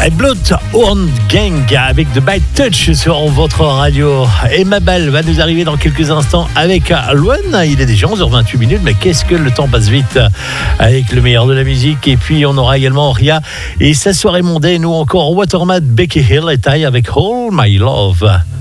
Bloodhound Gang avec The Bad Touch sur votre radio. Et Mabel va nous arriver dans quelques instants avec Luan. Il est déjà 11h28, mais qu'est-ce que le temps passe vite avec le meilleur de la musique. Et puis on aura également Ria et sa soirée mondaine ou encore Watermat, Becky Hill et Ty avec All My Love.